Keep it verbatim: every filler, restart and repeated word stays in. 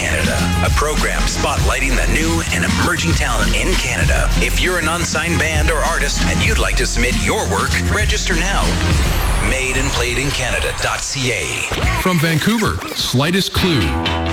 Canada, a program spotlighting the new and emerging talent in Canada. If you're an unsigned band or artist and you'd like to submit your work, register now. made and played in canada dot c a. From Vancouver, Slightest Clue.